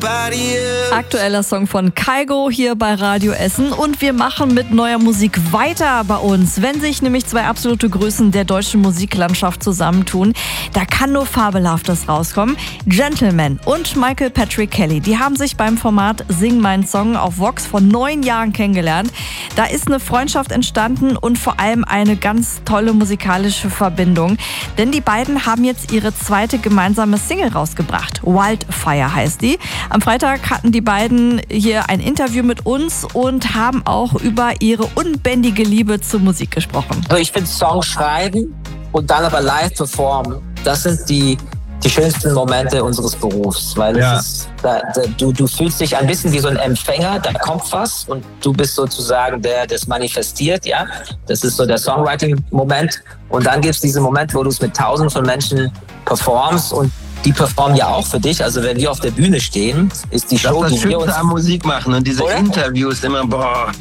Aktueller Song von Kygo hier bei Radio Essen und wir machen mit neuer Musik weiter bei uns. Wenn sich nämlich zwei absolute Größen der deutschen Musiklandschaft zusammentun, da kann nur Fabelhaftes rauskommen. Gentleman und Michael Patrick Kelly, die haben sich beim Format Sing Mein Song auf Vox vor 9 Jahren kennengelernt. Da ist eine Freundschaft entstanden und vor allem eine ganz tolle musikalische Verbindung. Denn die beiden haben jetzt ihre zweite gemeinsame Single rausgebracht. Wildfire heißt die. Am Freitag hatten die beiden hier ein Interview mit uns und haben auch über ihre unbändige Liebe zur Musik gesprochen. Also ich finde Songs schreiben und dann aber live performen, das sind die schönsten Momente unseres Berufs, weil du fühlst dich ein bisschen wie so ein Empfänger, da kommt was und du bist sozusagen der, der es manifestiert, ja. Das ist so der Songwriting-Moment und dann gibt es diesen Moment, wo du es mit Tausenden von Menschen performst und die performen ja auch für dich. Also wenn wir auf der Bühne stehen, ist die Show, die wir uns am Musik machen und diese Interviews immer, boah.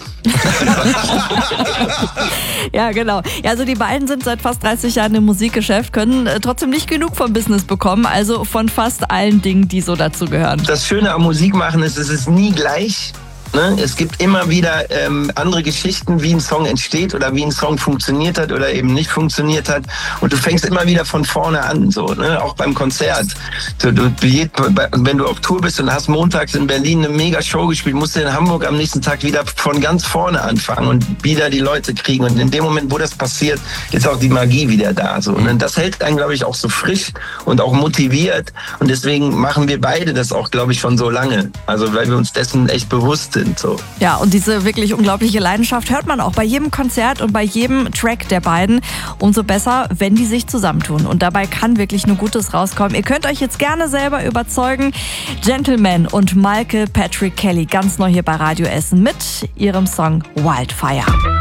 Ja, genau. Ja, also die beiden sind seit fast 30 Jahren im Musikgeschäft, können trotzdem nicht genug vom Business bekommen, also von fast allen Dingen, die so dazu gehören. Das Schöne am Musikmachen ist, es ist nie gleich. Ne? Es gibt immer wieder andere Geschichten, wie ein Song entsteht oder wie ein Song funktioniert hat oder eben nicht funktioniert hat. Und du fängst immer wieder von vorne an, so, ne? Auch beim Konzert. Wenn du auf Tour bist und hast montags in Berlin eine mega Show gespielt, musst du in Hamburg am nächsten Tag wieder von ganz vorne anfangen und wieder die Leute kriegen. Und in dem Moment, wo das passiert, ist auch die Magie wieder da. So. Und das hält einen, glaube ich, auch so frisch und auch motiviert. Und deswegen machen wir beide das auch, glaube ich, schon so lange. Also weil wir uns dessen echt bewusst sind. So. Ja, und diese wirklich unglaubliche Leidenschaft hört man auch bei jedem Konzert und bei jedem Track der beiden. Umso besser, wenn die sich zusammentun. Und dabei kann wirklich nur Gutes rauskommen. Ihr könnt euch jetzt gerne selber überzeugen. Gentleman und Michael Patrick Kelly, ganz neu hier bei Radio Essen mit ihrem Song Wildfire.